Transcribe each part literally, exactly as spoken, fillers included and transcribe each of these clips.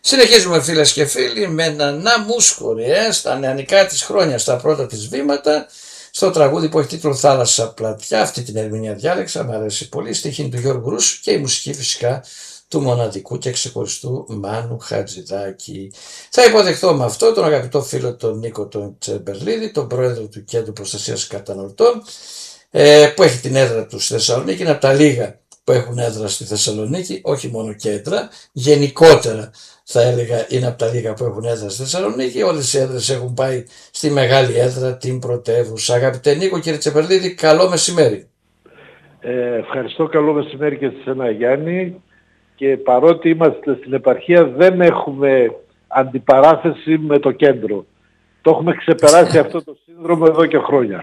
Συνεχίζουμε φίλες και φίλοι με ένα Ναμούσκορη, ε, στα νεανικά της χρόνια, στα πρώτα της βήματα, στο τραγούδι που έχει τίτλο Θάλασσα Πλατιά. Αυτή την ερμηνεία διάλεξα, μου αρέσει πολύ, στίχη του Γιώργου Ρούσου και η μουσική φυσικά του μοναδικού και ξεχωριστού Μάνου Χατζηδάκη. Θα υποδεχθώ με αυτό τον αγαπητό φίλο τον Νίκο τον Τσεμπερλίδη, τον πρόεδρο του Κέντρου Προστασίας Καταναλωτών, ε, που έχει την έδρα του στη Θεσσαλονίκη. Είναι από τα λίγα που έχουν έδρα στη Θεσσαλονίκη, όχι μόνο κέντρα, γενικότερα θα έλεγα είναι από τα λίγα που έχουν έδρα στη Θεσσαλονίκη. Όλες οι έδρες έχουν πάει στη μεγάλη έδρα, την πρωτεύουσα. Αγαπητέ Νίκο, κύριε Τσεμπερλίδη, καλό μεσημέρι. Ε, ευχαριστώ, καλό μεσημέρι και σε εσένα Γιάννη. Και παρότι είμαστε στην επαρχία δεν έχουμε αντιπαράθεση με το κέντρο. Το έχουμε ξεπεράσει αυτό το σύνδρομο εδώ και χρόνια.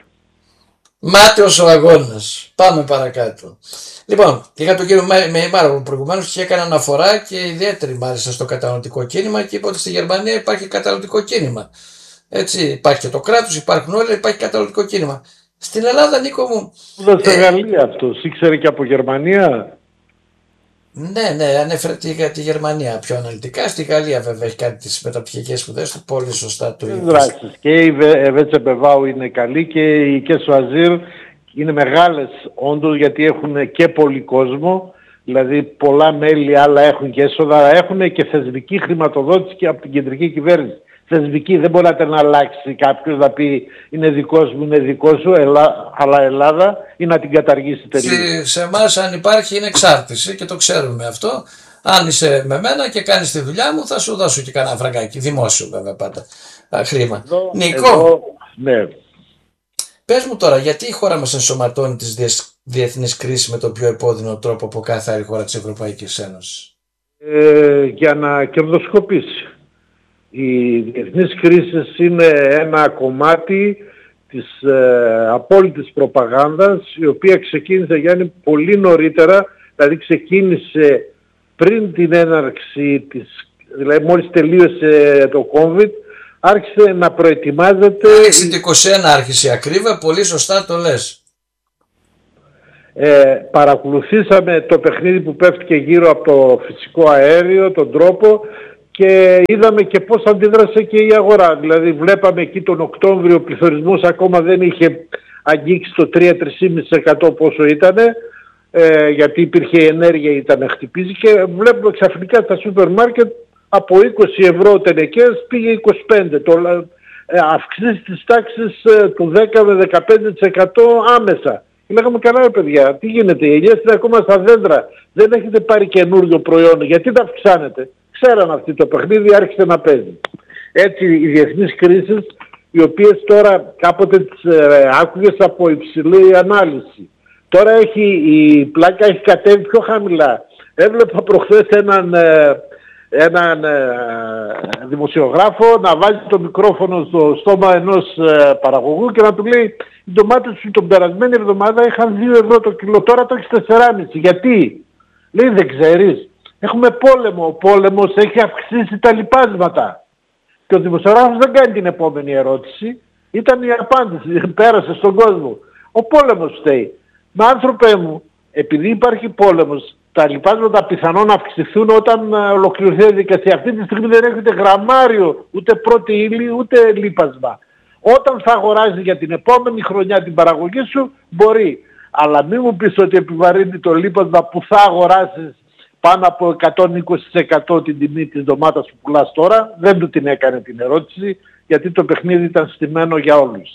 Μάταιος ο αγώνας. Πάμε παρακάτω. Λοιπόν, είχα τον κύριο Μεϊμάρο προηγουμένως και έκανε αναφορά και ιδιαίτερη μάλιστα στο καταναλωτικό κίνημα και είπε ότι στη Γερμανία υπάρχει καταναλωτικό κίνημα. Έτσι, υπάρχει και το κράτος, υπάρχουν όλα, υπάρχει καταναλωτικό κίνημα. Στην Ελλάδα, Νίκο μου. Δεν στη Γαλλία αυτό, ήξερε και από Γερμανία. Ναι, ναι, ανέφερε τη, τη Γερμανία πιο αναλυτικά. Στη Γαλλία βέβαια έχει κάνει τις μεταπτυχιακές σπουδές του, πολύ σωστά το είπε. Και η Βέτσεμπεβάου είναι καλή και οι Κεσουαζίρ είναι μεγάλες όντως, γιατί έχουν και πολύ κόσμο, δηλαδή πολλά μέλη, άλλα έχουν και έσοδα, έχουν και θεσμική χρηματοδότηση και από την κεντρική κυβέρνηση. Θεσμική, δεν μπορείτε να αλλάξει κάποιος να πει είναι δικός μου, είναι δικό σου, ελά, αλλά Ελλάδα, ή να την καταργήσει τελείως. Σε εμάς αν υπάρχει είναι εξάρτηση και το ξέρουμε αυτό. Αν είσαι με μένα και κάνεις τη δουλειά μου θα σου δώσω και κανένα φραγκάκι, δημόσιο βέβαια πάντα, χρήμα. Εδώ, Νικό, εδώ, ναι. Πες μου τώρα, γιατί η χώρα μας ενσωματώνει τις διεθνείς κρίσεις με τον πιο επώδυνο τρόπο από κάθε άλλη χώρα της Ευρωπαϊκής Ένωσης? Ε, για να κερδοσκοπήσει. Οι διεθνείς κρίσεις είναι ένα κομμάτι της ε, απόλυτης προπαγάνδας, η οποία ξεκίνησε, Γιάννη, πολύ νωρίτερα, δηλαδή ξεκίνησε πριν την έναρξη της, δηλαδή μόλις τελείωσε το COVID, άρχισε να προετοιμάζεται... Στην είκοσι ένα άρχισε η ακρίβεια, πολύ σωστά το λες. Ε, παρακολουθήσαμε το παιχνίδι που πέφτηκε γύρω από το φυσικό αέριο, τον τρόπο, και είδαμε και πώς αντίδρασε και η αγορά. Δηλαδή βλέπαμε εκεί τον Οκτώβριο ο πληθωρισμός ακόμα δεν είχε αγγίξει το τρία με τρία κόμμα πέντε τοις εκατό πόσο ήταν, ε, γιατί υπήρχε ενέργεια, ήταν χτυπήσει, και βλέπουμε ξαφνικά στα σούπερ μάρκετ από είκοσι ευρώ τενεκές πήγε είκοσι πέντε. Το, ε, αυξήσεις της τάξης ε, του δέκα με δεκαπέντε τοις εκατό άμεσα. Και λέγαμε, καλά παιδιά, τι γίνεται, οι ελιές είναι ακόμα στα δέντρα, δεν έχετε πάρει καινούριο προϊόν, γιατί τα αυξάνετε? Ξέραν αυτή το παιχνίδι, άρχισε να παίζει. Έτσι οι διεθνείς κρίσεις, οι οποίες τώρα κάποτε τις ε, άκουγες από υψηλή ανάλυση. Τώρα έχει, η πλάκα έχει κατέβει πιο χαμηλά. Έβλεπα προχθές έναν, ε, έναν ε, δημοσιογράφο να βάζει το μικρόφωνο στο στόμα ενός ε, παραγωγού και να του λέει, οι ντομάτες σου την περασμένη εβδομάδα είχαν δύο ευρώ το κιλό, τώρα το έχεις τέσσερα κόμμα πέντε. Γιατί? Λέει, δεν ξέρεις? Έχουμε πόλεμο, ο πόλεμος έχει αυξήσει τα λιπάσματα. Και ο δημοσιογράφος δεν κάνει την επόμενη ερώτηση, ήταν η απάντηση, πέρασε στον κόσμο. Ο πόλεμος φταίει. Μα άνθρωπε μου, επειδή υπάρχει πόλεμος, τα λιπάσματα πιθανόν να αυξηθούν όταν ολοκληρωθεί η διαδικασία. Αυτή τη στιγμή δεν έχετε γραμμάριο, ούτε πρώτη ύλη, ούτε λίπασμα. Όταν θα αγοράζει για την επόμενη χρονιά την παραγωγή σου, μπορεί. Αλλά μην μου πεις ότι επιβαρύνει το λίπασμα που θα αγοράσεις πάνω από εκατόν είκοσι τοις εκατό την τιμή της ντομάτας που πουλάς τώρα. Δεν του την έκανε την ερώτηση, γιατί το παιχνίδι ήταν στημένο για όλους.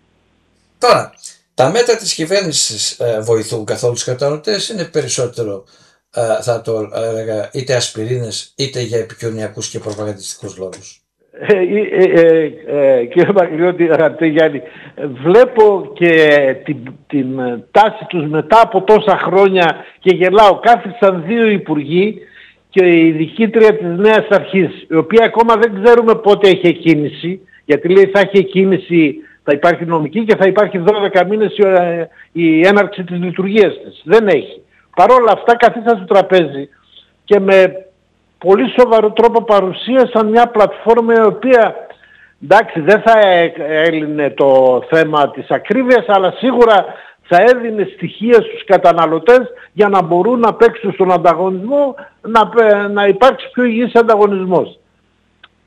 Τώρα, τα μέτρα της κυβέρνησης ε, βοηθούν καθόλου τους καταναλωτές? Είναι περισσότερο, ε, θα το έλεγα, είτε ασπιρίνες, είτε για επικοινωνιακούς και προπαγανδιστικούς λόγους? Ε, ε, ε, ε, κύριε Μαγλιώτη, αγαπητέ Γιάννη, βλέπω και την, την τάση τους μετά από τόσα χρόνια και γελάω. Κάθισαν δύο υπουργοί και η διοικήτρια της νέας αρχής, η οποία ακόμα δεν ξέρουμε πότε έχει εκκίνηση, γιατί λέει θα έχει εκκίνηση, θα υπάρχει νομική και θα υπάρχει δώδεκα μήνες η, η έναρξη της λειτουργίας της. Δεν έχει. Παρ' όλα αυτά καθίσαν στο τραπέζι και με πολύ σοβαρό τρόπο παρουσίασαν μια πλατφόρμα η οποία, εντάξει, δεν θα έλυνε το θέμα της ακρίβειας, αλλά σίγουρα θα έδινε στοιχεία στους καταναλωτές για να μπορούν να παίξουν στον ανταγωνισμό, να, να υπάρξει πιο υγιής ανταγωνισμός.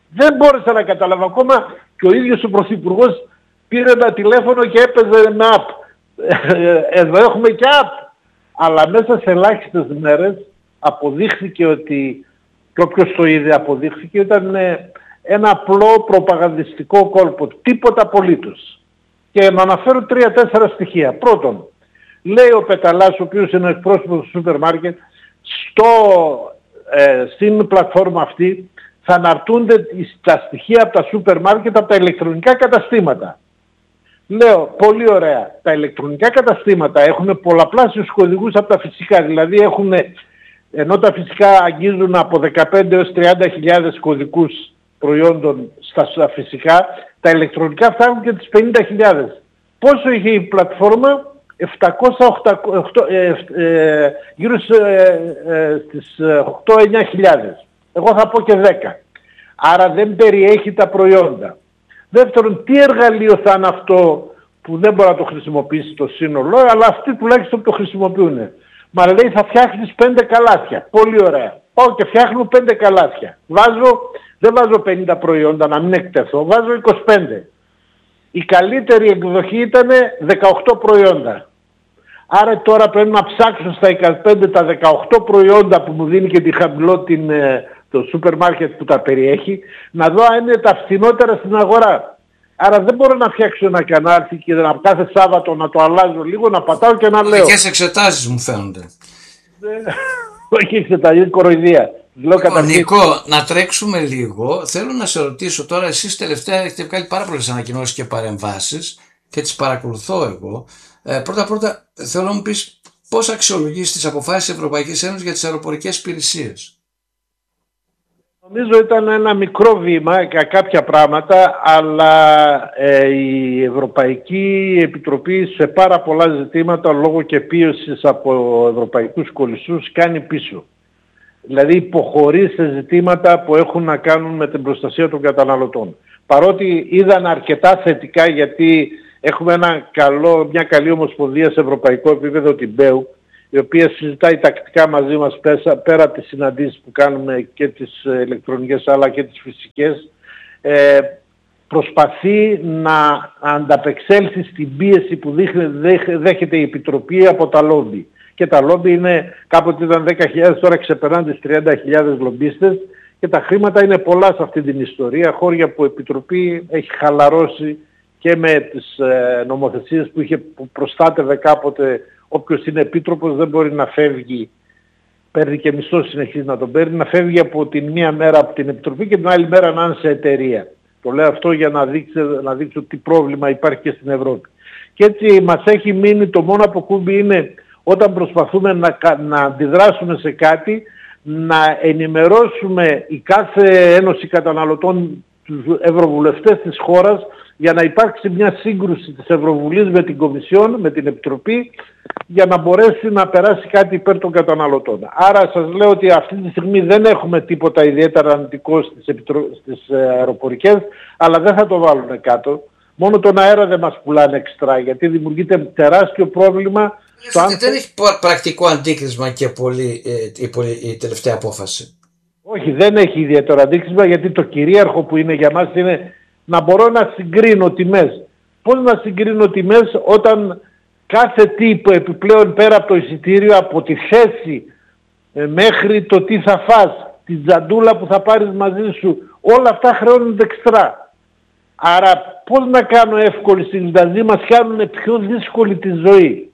Δεν μπόρεσα να καταλάβω. Ακόμα και ο ίδιος ο Πρωθυπουργός πήρε ένα τηλέφωνο και έπαιζε με app. Εδώ έχουμε και app. Αλλά μέσα σε ελάχιστες μέρες αποδείχθηκε ότι, και όποιος το είδε αποδείχθηκε, ήταν ένα απλό προπαγανδιστικό κόλπο. Τίποτα απολύτως. Και να αναφέρω τρία-τέσσερα στοιχεία. Πρώτον, λέει ο Πεταλάς, ο οποίος είναι εκπρόσωπος του σούπερ μάρκετ, στο, ε, στην πλατφόρμα αυτή θα αναρτούνται τα στοιχεία από τα σούπερ μάρκετ, από τα ηλεκτρονικά καταστήματα. Λέω, πολύ ωραία. Τα ηλεκτρονικά καταστήματα έχουν πολλαπλάσιους κωδικούς από τα φυσικά. Δηλαδή έχουν, ενώ τα φυσικά αγγίζουν από δεκαπέντε έως τριάντα χιλιάδες κωδικούς προϊόντων στα φυσικά, τα ηλεκτρονικά φτάνουν και τις πενήντα χιλιάδες. Πόσο είχε η πλατφόρμα? επτακόσια, οκτακόσια, ε, ε, γύρω στις, ε, στις οκτώ με εννιά χιλιάδες. Εγώ θα πω και δέκα. Άρα δεν περιέχει τα προϊόντα. Δεύτερον, τι εργαλείο θα είναι αυτό που δεν μπορεί να το χρησιμοποιήσει το σύνολο, αλλά αυτοί τουλάχιστον το χρησιμοποιούν. Μα λέει θα φτιάχνεις πέντε καλάθια. Πολύ ωραία. Πάω και φτιάχνω πέντε καλάθια. Βάζω, δεν βάζω πενήντα προϊόντα να μην εκτεθώ, βάζω είκοσι πέντε. Η καλύτερη εκδοχή ήταν δεκαοκτώ προϊόντα. Άρα τώρα πρέπει να ψάξω στα είκοσι πέντε τα δεκαοκτώ προϊόντα που μου δίνει και τη χαμηλό την, το σούπερ μάρκετ που τα περιέχει, να δω αν είναι τα φθηνότερα στην αγορά. Άρα δεν μπορώ να φτιάξω ένα κανάλι και να κάθε Σάββατο να το αλλάζω λίγο, να πατάω και να λέω. Δικές εξετάσεις μου φαίνονται. Όχι εξετάσεις, είναι κοροϊδία. Λοιπόν, Νικό, να τρέξουμε λίγο. Θέλω να σε ρωτήσω τώρα, εσείς τελευταία έχετε βγάλει πάρα πολλές ανακοινώσεις και παρεμβάσεις και τις παρακολουθώ εγώ. Ε, πρώτα πρώτα θέλω να μου πεις πώς αξιολογείς τις αποφάσεις της Ευρωπαϊκής Ένωσης για τις αεροπορικές υπηρεσίες. Νομίζω ήταν ένα μικρό βήμα για κάποια πράγματα, αλλά ε, η Ευρωπαϊκή Επιτροπή σε πάρα πολλά ζητήματα λόγω και πίεσης από ευρωπαϊκούς κολυσσούς κάνει πίσω. Δηλαδή υποχωρεί σε ζητήματα που έχουν να κάνουν με την προστασία των καταναλωτών. Παρότι είδαν αρκετά θετικά, γιατί έχουμε ένα καλό, μια καλή ομοσπονδία σε ευρωπαϊκό επίπεδο, την ΜΠΕΟΥ, η οποία συζητάει τακτικά μαζί μας πέρα από τις συναντήσεις που κάνουμε και τις ηλεκτρονικές αλλά και τις φυσικές, ε, προσπαθεί να ανταπεξέλθει στην πίεση που δέχεται η Επιτροπή από τα λόμπι. Και τα λόμπι είναι, κάποτε ήταν δέκα χιλιάδες, τώρα ξεπερνάνε τις τριάντα χιλιάδες λομπίστες και τα χρήματα είναι πολλά σε αυτή την ιστορία, χώρια που η Επιτροπή έχει χαλαρώσει και με τις ε, νομοθεσίες που είχε, που προστάτευε κάποτε. Όποιος είναι επίτροπος δεν μπορεί να φεύγει, παίρνει και μισθό συνεχίζει να τον παίρνει, να φεύγει από την μία μέρα από την Επιτροπή και την άλλη μέρα να είναι σε εταιρεία. Το λέω αυτό για να δείξω, να δείξω τι πρόβλημα υπάρχει και στην Ευρώπη. Και έτσι μας έχει μείνει, το μόνο αποκούμπι είναι όταν προσπαθούμε να, να αντιδράσουμε σε κάτι, να ενημερώσουμε η κάθε Ένωση Καταναλωτών, τους ευρωβουλευτές της χώρας, για να υπάρξει μια σύγκρουση της Ευρωβουλής με την Κομισιόν, με την Επιτροπή, για να μπορέσει να περάσει κάτι υπέρ των καταναλωτών. Άρα σας λέω ότι αυτή τη στιγμή δεν έχουμε τίποτα ιδιαίτερα αρνητικό στις, επιτρο... στις αεροπορικές, αλλά δεν θα το βάλουν κάτω. Μόνο τον αέρα δεν μας πουλάνε εξτρά, γιατί δημιουργείται τεράστιο πρόβλημα. Δεν αν... έχει πρακτικό αντίκρισμα και πολύ, ε, η, πολύ, η τελευταία απόφαση. Όχι, δεν έχει ιδιαίτερο αντίκρισμα, γιατί το κυρίαρχο που είναι για μας είναι να μπορώ να συγκρίνω τιμές. Πώς να συγκρίνω τιμές όταν κάθε τι που επιπλέον πέρα από το εισιτήριο, από τη θέση ε, μέχρι το τι θα φας, τη τζαντούλα που θα πάρεις μαζί σου, όλα αυτά χρεώνονται εξτρά. Άρα πώς να κάνω εύκολη στην δηλαδή μας κάνουν πιο δύσκολη τη ζωή.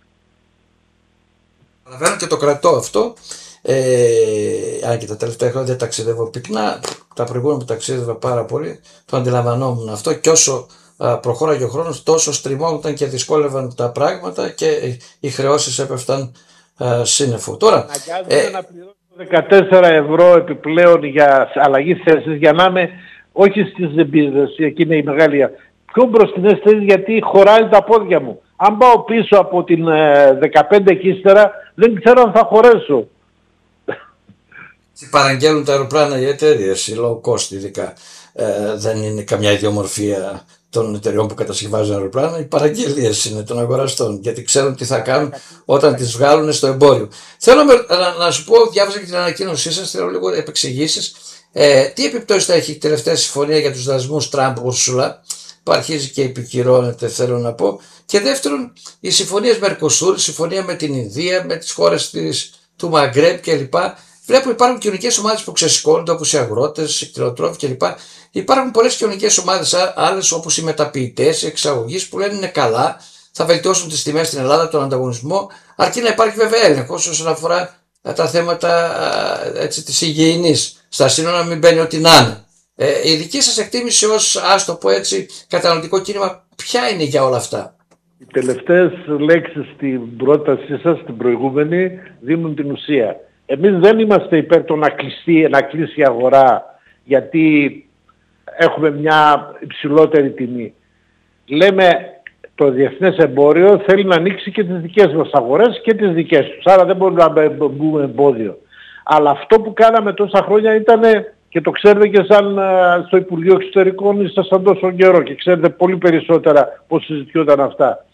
Παραβαίνω και το κρατώ αυτό. Ε, αν και τα τελευταία χρόνια δεν ταξιδεύω πυκνά, τα προηγούμενα που ταξίδευα πάρα πολύ, το αντιλαμβανόμουν αυτό, και όσο α, προχώραγε ο χρόνος τόσο στριμώγονταν και δυσκόλευαν τα πράγματα και οι χρεώσεις έπεφταν α, σύννεφο. Τώρα, ε, να πληρώσω δεκατέσσερα ευρώ επιπλέον για αλλαγή θέσης για να είμαι όχι στις εμπίδες, εκεί είναι η μεγάλη, πιο μπροστινές θέσεις, γιατί χωράει τα πόδια μου. Αν πάω πίσω από την ε, δεκαπέντε και ύστερα δεν ξέρω αν θα χωρέσω. Παραγγέλνουν τα αεροπλάνα οι εταιρείες, οι low cost ειδικά. Ε, δεν είναι καμιά ιδιομορφία των εταιρεών που κατασκευάζουν αεροπλάνα. Οι παραγγελίες είναι των αγοραστών, γιατί ξέρουν τι θα κάνουν όταν τις βγάλουν στο εμπόριο. Θέλω να, να σου πω, διάβασα και την ανακοίνωσή σας, θέλω λίγο επεξηγήσεις. Ε, τι επιπτώσεις θα έχει η τελευταία συμφωνία για τους δασμούς Τραμπ-Ούρσουλα, που αρχίζει και επικυρώνεται, θέλω να πω. Και δεύτερον, οι συμφωνίες Μερκοσούρ, η συμφωνία με την Ινδία, με τις χώρες της, του Μαγκρέμπ κλπ. Βλέπω υπάρχουν κοινωνικές ομάδες που ξεσηκώνονται, όπως οι αγρότες, οι κτηνοτρόφοι κλπ. Υπάρχουν πολλές κοινωνικές ομάδες άλλες, όπως οι μεταποιητές, οι εξαγωγείς, που λένε είναι καλά, θα βελτιώσουν τις τιμές στην Ελλάδα, τον ανταγωνισμό, αρκεί να υπάρχει βέβαια έλεγχος όσον αφορά τα θέματα έτσι, της υγιεινής. Στα σύνορα να μην μπαίνει ό,τι να είναι. Ε, η δική σας εκτίμηση ως, ας το πω έτσι, καταναλωτικό κίνημα, ποια είναι για όλα αυτά? Οι τελευταίες λέξεις στην πρότασή σας, την προηγούμενη, δίνουν την ουσία. Εμείς δεν είμαστε υπέρ το να κλείσει, να κλείσει η αγορά γιατί έχουμε μια υψηλότερη τιμή. Λέμε το διεθνές εμπόριο θέλει να ανοίξει και τις δικές μας αγορές και τις δικές τους. Άρα δεν μπορούμε να μπούμε εμπόδιο. Αλλά αυτό που κάναμε τόσα χρόνια ήταν, και το ξέρετε και σαν στο Υπουργείο Εξωτερικών ήσασταν τόσο καιρό και ξέρετε πολύ περισσότερα πώς συζητιόταν αυτά.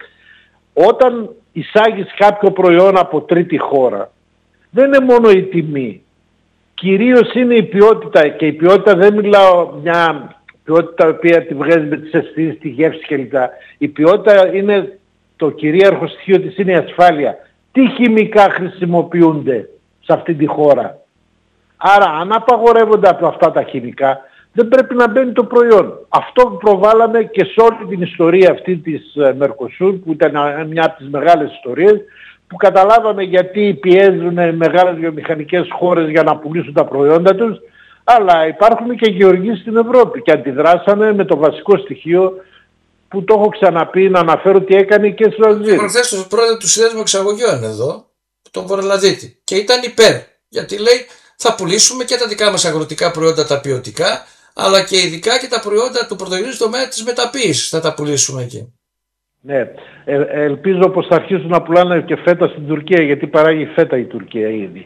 Όταν εισάγεις κάποιο προϊόν από τρίτη χώρα, δεν είναι μόνο η τιμή. Κυρίως είναι η ποιότητα, και η ποιότητα δεν μιλάω μια ποιότητα η οποία τη βγάζει με τις αισθήσεις, τη γεύση κλπ. Η ποιότητα είναι το κυρίαρχο στοιχείο της, είναι η ασφάλεια. Τι χημικά χρησιμοποιούνται σε αυτή τη χώρα. Άρα αν απαγορεύονται από αυτά τα χημικά, δεν πρέπει να μπαίνει το προϊόν. Αυτό που προβάλαμε και σε όλη την ιστορία αυτή της Μερκοσούρ, που ήταν μια από τις μεγάλες ιστορίες, που καταλάβαμε γιατί πιέζουν μεγάλες βιομηχανικές χώρες για να πουλήσουν τα προϊόντα τους, αλλά υπάρχουν και γεωργοί στην Ευρώπη και αντιδράσανε με το βασικό στοιχείο που το έχω ξαναπεί, να αναφέρω τι έκανε και στο Αλζίρι. Προχθές το πρόεδρο του Συνδέσμου Εξαγωγιών εδώ, τον Βορρελαδίτη, και ήταν υπέρ, γιατί λέει θα πουλήσουμε και τα δικά μας αγροτικά προϊόντα τα ποιοτικά, αλλά και ειδικά και τα προϊόντα του πρωτογενούς τομέα της μεταποίησης θα τα πουλήσουμε εκεί. Ναι, ε, ελπίζω πως θα αρχίσουν να πουλάνε και φέτα στην Τουρκία, γιατί παράγει φέτα η Τουρκία ήδη.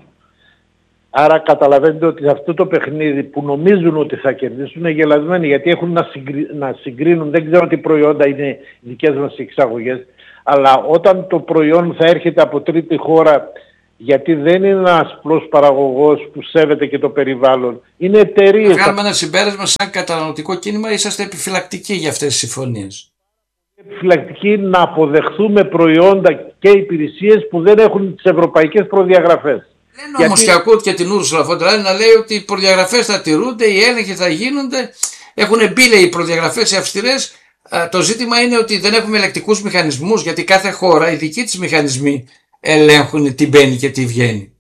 Άρα καταλαβαίνετε ότι αυτό το παιχνίδι που νομίζουν ότι θα κερδίσουν είναι γελασμένοι, γιατί έχουν να, συγκρι... να συγκρίνουν, δεν ξέρω τι προϊόντα είναι οι δικές μας εξαγωγές, αλλά όταν το προϊόν θα έρχεται από τρίτη χώρα, γιατί δεν είναι ένας απλός παραγωγός που σέβεται και το περιβάλλον, είναι εταιρείες. Κάνουμε ένα συμπέρασμα, σαν καταναλωτικό κίνημα είσαστε επιφυλακτικοί για αυτές τις συμφωνίες. Επιφυλακτικοί να αποδεχθούμε προϊόντα και υπηρεσίες που δεν έχουν τις ευρωπαϊκές προδιαγραφές. Λένε γιατί... όμως και ακούω και την Ούρσουλα φον ντερ Λάιεν να λέει ότι οι προδιαγραφές θα τηρούνται, οι έλεγχοι θα γίνονται, έχουν μπει λέει οι προδιαγραφές οι αυστηρές. Το ζήτημα είναι ότι δεν έχουμε ελεκτικούς μηχανισμούς, γιατί κάθε χώρα, οι δικοί της μηχανισμοί ελέγχουν τι μπαίνει και τι βγαίνει.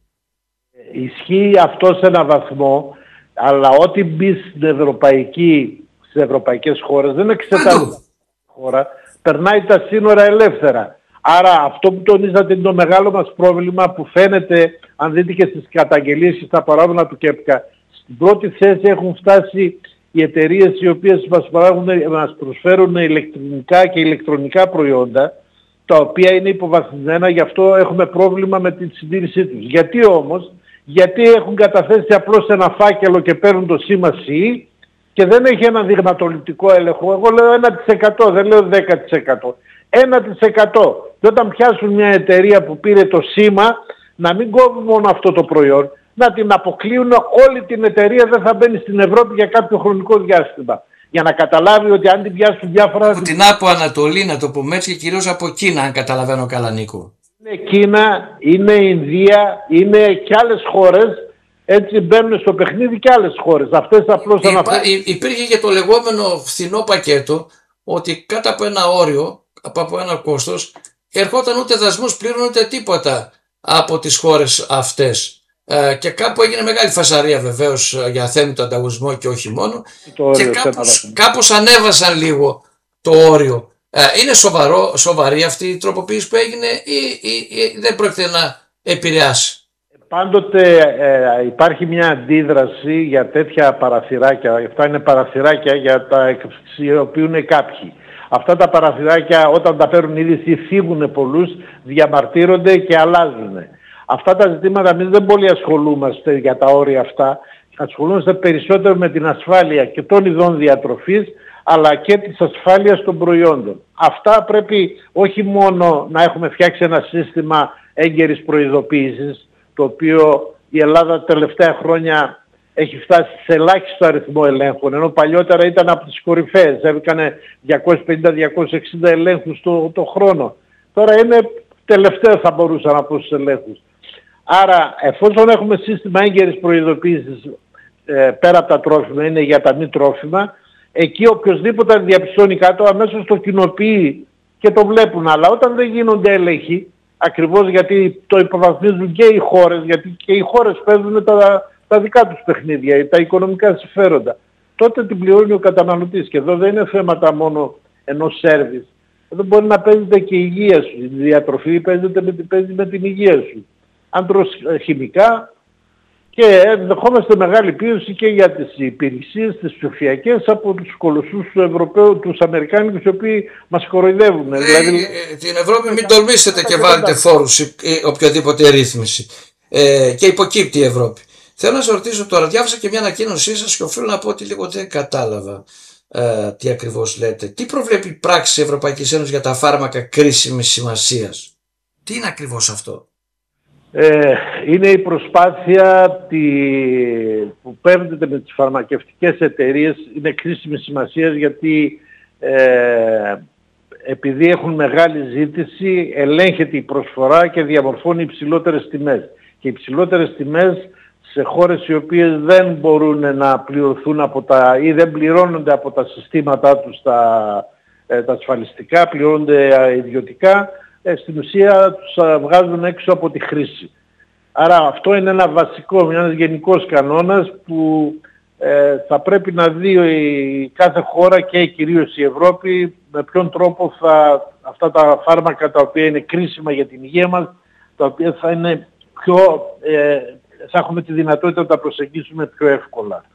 Ισχύει αυτό σε έναν βαθμό, αλλά ό,τι μπει στην ευρωπαϊκή, στις ευρωπαϊκές χώρες δεν εξετάζεται χώρα, περνάει τα σύνορα ελεύθερα. Άρα αυτό που τονίζατε είναι το μεγάλο μας πρόβλημα που φαίνεται, αν δείτε και στις καταγγελίες και στα παράδονα του ΚΕΠΚΑ, στην πρώτη θέση έχουν φτάσει οι εταιρείες οι οποίες μας, παράγουν, μας προσφέρουν ηλεκτρονικά και ηλεκτρονικά προϊόντα, τα οποία είναι υποβαθμισμένα, γι' αυτό έχουμε πρόβλημα με τη συντήρησή τους. Γιατί όμως? Γιατί έχουν καταθέσει απλώς ένα φάκελο και παίρνουν το σήμα ΣΥ και δεν έχει ένα δειγματοληπτικό έλεγχο. Εγώ λέω ένα τοις εκατό, δεν λέω δέκα τοις εκατό. ένα τοις εκατό. Και όταν πιάσουν μια εταιρεία που πήρε το σήμα, να μην κόβουν μόνο αυτό το προϊόν, να την αποκλείουν όλη την εταιρεία, δεν θα μπαίνει στην Ευρώπη για κάποιο χρονικό διάστημα. Για να καταλάβει ότι αν την πιάσουν διάφορα... Από την Άπο Ανατολή, να το πούμε έτσι, και κυρίως από Κίνα, αν καταλαβαίνω καλά, Νίκο. Είναι Κίνα, είναι Ινδία, είναι και άλλες χώρες, έτσι μπαίνουν στο παιχνίδι και άλλες χώρες. Αυτές απλώς Υπά, αναφέρουν... Υπήρχε και το λεγόμενο φθηνό πακέτο, ότι κάτω από ένα όριο, από ένα κόστος, ερχόταν ούτε δασμούς, πλήρωνε ούτε τίποτα από τις χώρες αυτές. Ε, και κάπου έγινε μεγάλη φασαρία βεβαίως για θέμητο ανταγωνισμό και όχι μόνο, το και κάπως, κάπως ανέβασαν λίγο το όριο. Ε, είναι σοβαρό, σοβαρή αυτή η τροποποίηση που έγινε ή, ή, ή δεν πρόκειται να επηρεάσει? Πάντοτε ε, υπάρχει μια αντίδραση για τέτοια παραθυράκια. Αυτά είναι παραθυράκια για τα αξιοποιούν κάποιοι. Αυτά τα παραθυράκια όταν τα παίρνουν είδηση φύγουν πολλούς, διαμαρτύρονται και αλλάζουν. Αυτά τα ζητήματα εμείς δεν πολύ ασχολούμαστε για τα όρια αυτά. Ασχολούμαστε περισσότερο με την ασφάλεια και των ειδών διατροφής, αλλά και της ασφάλειας των προϊόντων. Αυτά πρέπει όχι μόνο να έχουμε φτιάξει ένα σύστημα έγκαιρης προειδοποίησης, το οποίο η Ελλάδα τα τελευταία χρόνια έχει φτάσει σε ελάχιστο αριθμό ελέγχων, ενώ παλιότερα ήταν από τις κορυφαίες, έκανε διακόσιους πενήντα με διακόσιους εξήντα ελέγχους το, το χρόνο. Τώρα είναι τελευταίο, θα μπορούσα να πω, στους ελέγχους. Άρα εφόσον έχουμε σύστημα έγκαιρης προειδοποίησης ε, πέρα από τα τρόφιμα, είναι για τα μη τρόφιμα, εκεί οποιοσδήποτε διαπιστώνει κάτω αμέσως το κοινοποιεί και το βλέπουν. Αλλά όταν δεν γίνονται έλεγχοι, ακριβώς γιατί το υποβαθμίζουν και οι χώρες, γιατί και οι χώρες παίζουν τα, τα δικά τους παιχνίδια, τα οικονομικά συμφέροντα, τότε την πληρώνει ο καταναλωτής. Και εδώ δεν είναι θέματα μόνο ενός σέρβις. Εδώ μπορεί να παίζεται και η υγεία σου. Η διατροφή παίζεται με, παίζει με την υγεία σου. Αν τρως χημικά, και ενδεχόμαστε μεγάλη πίεση και για τις υπηρεσίες, τις ψηφιακές, από τους κολοσσούς του Ευρωπαίου, τους Αμερικάνικους, οι οποίοι μας κοροϊδεύουν. Ε, δηλαδή, ε, την Ευρώπη μην τολμήσετε και βάλετε φόρους ή οποιαδήποτε ρύθμιση. Ε, και υποκύπτει η Ευρώπη. Θέλω να σας ρωτήσω τώρα, διάβασα και μια ανακοίνωσή σας και οφείλω να πω ότι λίγο δεν κατάλαβα ε, τι ακριβώς λέτε. Τι προβλέπει η πράξη της Ευρωπαϊκής Ένωσης για τα φάρμακα κρίσιμης σημασίας? Τι είναι ακριβώς αυτό? Ε, είναι η προσπάθεια τη, που παίρνεται με τις φαρμακευτικές εταιρείες, είναι κρίσιμη σημασία γιατί ε, επειδή έχουν μεγάλη ζήτηση ελέγχεται η προσφορά και διαμορφώνει υψηλότερες τιμές. Και οι υψηλότερες τιμές σε χώρες οι οποίες δεν μπορούν να πληρωθούν από τα, ή δεν πληρώνονται από τα συστήματά τους τα, τα ασφαλιστικά, πληρώνονται ιδιωτικά, Ε, στην ουσία τους α, βγάζουν έξω από τη χρήση. Άρα αυτό είναι ένα βασικό, ένας γενικός κανόνας που ε, θα πρέπει να δει η κάθε χώρα και κυρίως η Ευρώπη με ποιον τρόπο θα, αυτά τα φάρμακα τα οποία είναι κρίσιμα για την υγεία μας, τα οποία θα είναι πιο, ε, θα έχουμε τη δυνατότητα να τα προσεγγίσουμε πιο εύκολα.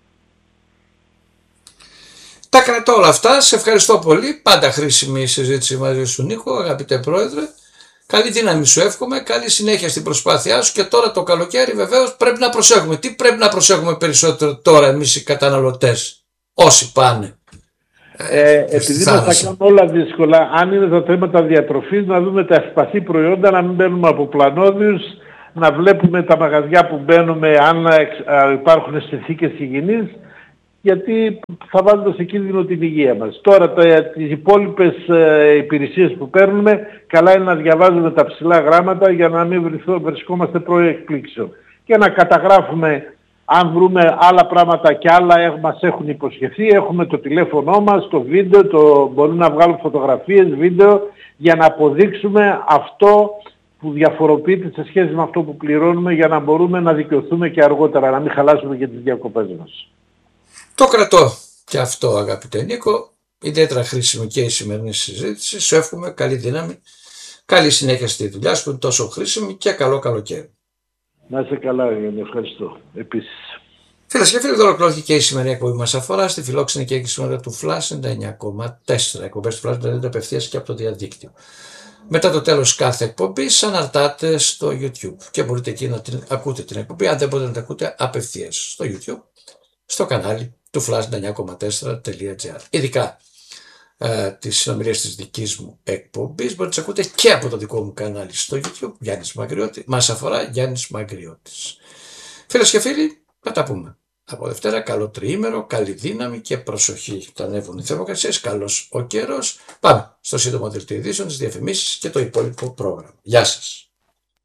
Τα κρατώ όλα αυτά. Σε ευχαριστώ πολύ. Πάντα χρήσιμη η συζήτηση μαζί σου, Νίκο, αγαπητέ Πρόεδρε. Καλή δύναμη σου εύχομαι. Καλή συνέχεια στην προσπάθειά σου. Και τώρα το καλοκαίρι βεβαίως πρέπει να προσέχουμε. Τι πρέπει να προσέχουμε περισσότερο τώρα εμείς οι καταναλωτές, όσοι πάνε? Ε, επειδή μας τα κάνουν όλα δύσκολα, αν είναι τα θέματα διατροφής, να δούμε τα ευπαθή προϊόντα, να μην μπαίνουμε από πλανόδιους, να βλέπουμε τα μαγαζιά που μπαίνουμε αν υπάρχουν συνθήκες υγιεινής, γιατί θα βάζουμε σε κίνδυνο την υγεία μας. Τώρα τα, τις υπόλοιπες ε, υπηρεσίες που παίρνουμε, καλά είναι να διαβάζουμε τα ψηλά γράμματα για να μην βριθώ, βρισκόμαστε προεκπλήξεων. Και να καταγράφουμε, αν βρούμε άλλα πράγματα και άλλα ε, μας έχουν υποσχεθεί, έχουμε το τηλέφωνό μας, το βίντεο, το, μπορούμε να βγάλουμε φωτογραφίες, βίντεο, για να αποδείξουμε αυτό που διαφοροποιείται σε σχέση με αυτό που πληρώνουμε, για να μπορούμε να δικαιωθούμε και αργότερα, να μην χαλάσουμε και τις διακοπές μας. Το κρατώ και αυτό, αγαπητέ Νίκο. Ιδιαίτερα χρήσιμη και η σημερινή συζήτηση. Σου εύχομαι καλή δύναμη, καλή συνέχεια στη δουλειά σου που είναι τόσο χρήσιμη και καλό καλοκαίρι. Να είσαι καλά, Γιάννη. Ευχαριστώ. Επίσης. Φίλες και φίλοι, εδώ ολοκληρώθηκε και η σημερινή εκπομπή μας αφορά στη φιλόξενη και έγκυση του Flash ενενήντα εννιά κόμμα τέσσερα. Εκπομπές του Flash δίνονται απευθείας και από το διαδίκτυο. Μετά το τέλος κάθε εκπομπής αναρτάτε στο YouTube και μπορείτε εκεί να την ακούτε την εκπομπή, αν δεν μπορείτε να την ακούτε απευθείας στο YouTube, στο κανάλι του Flash ενενήντα εννιά κόμμα τέσσερα τελεία τζι άρ. Ειδικά ε, τις συνομιλίες της δικής μου εκπομπής μπορείτε να τις ακούτε και από το δικό μου κανάλι στο YouTube, Γιάννης Μαγκριώτη. Μας αφορά Γιάννης Μαγκριώτης. Φίλες και φίλοι, θα τα πούμε. Από Δευτέρα, καλό τριήμερο, καλή δύναμη και προσοχή. Θα ανέβουν οι θερμοκρασίες, καλός ο καιρός. Πάμε στο σύντομο δελτίο ειδήσεων, τις διαφημίσεις και το υπόλοιπο πρόγραμμα. Γεια σας.